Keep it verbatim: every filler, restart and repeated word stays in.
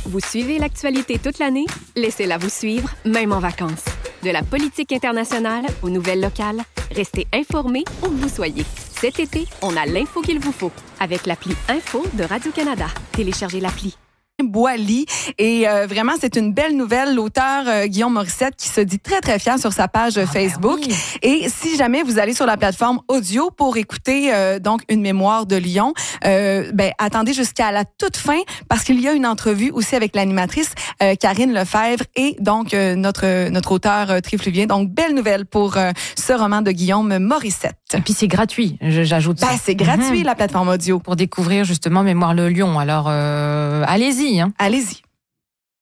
Vous suivez l'actualité toute l'année? Laissez-la vous suivre, même en vacances. De la politique internationale aux nouvelles locales, restez informés où que vous soyez. Cet été, on a l'info qu'il vous faut avec l'appli Info de Radio-Canada. Téléchargez l'appli. Boily. Et euh, vraiment, c'est une belle nouvelle. L'auteur euh, Guillaume Morissette qui se dit très, très fier sur sa page ah, Facebook. Ben oui. Et si jamais vous allez sur la plateforme audio pour écouter euh, donc Une mémoire de Lyon, euh, ben attendez jusqu'à la toute fin parce qu'il y a une entrevue aussi avec l'animatrice euh, Karine Lefebvre et donc euh, notre notre auteur euh, trifluvien. Donc, belle nouvelle pour euh, ce roman de Guillaume Morissette. Et puis, c'est gratuit, j'ajoute ça. Ben, c'est gratuit, mmh. la plateforme audio. Pour découvrir justement Mémoire de Lyon. Alors, euh, allez-y. Hein. Allez-y.